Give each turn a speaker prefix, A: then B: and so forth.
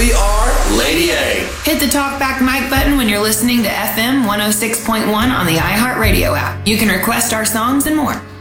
A: We are Lady A.
B: Hit the talkback mic button when you're listening to FM 106.1 on the iHeartRadio app. You can request our songs and more.